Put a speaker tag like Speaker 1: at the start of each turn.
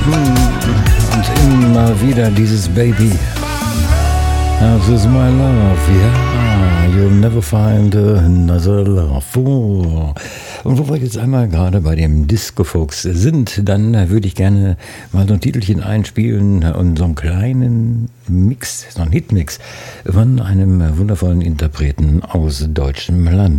Speaker 1: Und immer wieder dieses Baby. This is my love, yeah. You'll never find another love. Oh. Und wo wir jetzt einmal gerade bei dem Disco-Folks sind, dann würde ich gerne mal so ein Titelchen einspielen und so einen kleinen Mix, so einen Hitmix von einem wundervollen Interpreten aus deutschem Land.